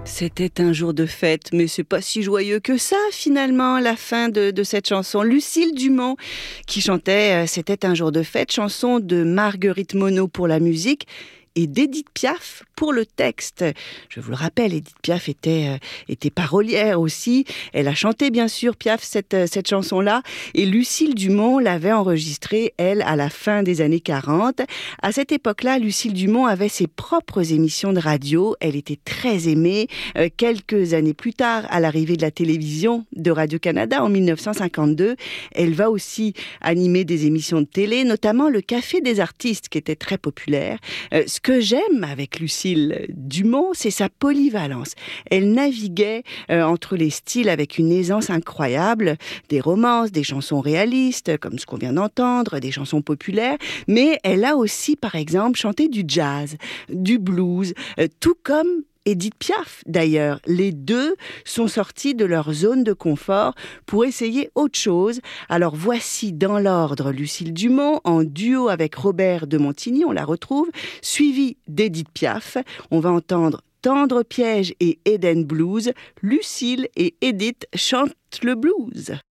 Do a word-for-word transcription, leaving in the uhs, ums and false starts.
C'était un jour de fête, mais c'est pas si joyeux que ça, finalement, la fin de, de cette chanson. Lucille Dumont, qui chantait euh, C'était un jour de fête, chanson de Marguerite Monod pour la musique et d'Édith Piaf pour le texte. Je vous le rappelle, Édith Piaf était, euh, était parolière aussi. Elle a chanté, bien sûr, Piaf, cette, euh, cette chanson-là. Et Lucille Dumont l'avait enregistrée, elle, à la fin des années quarante. À cette époque-là, Lucille Dumont avait ses propres émissions de radio. Elle était très aimée. Euh, quelques années plus tard, à l'arrivée de la télévision de Radio-Canada en mille neuf cent cinquante-deux, elle va aussi animer des émissions de télé, notamment le Café des artistes, qui était très populaire. Euh, Ce que j'aime avec Lucille Dumont, c'est sa polyvalence. Elle naviguait euh, entre les styles avec une aisance incroyable, des romances, des chansons réalistes, comme ce qu'on vient d'entendre, des chansons populaires, mais elle a aussi, par exemple, chanté du jazz, du blues, euh, tout comme Édith Piaf, d'ailleurs. Les deux sont sortis de leur zone de confort pour essayer autre chose. Alors voici dans l'ordre Lucille Dumont en duo avec Robert de Montigny, on la retrouve, suivi d'Édith Piaf. On va entendre Tendre piège et Eden Blues. Lucille et Édith chantent le blues.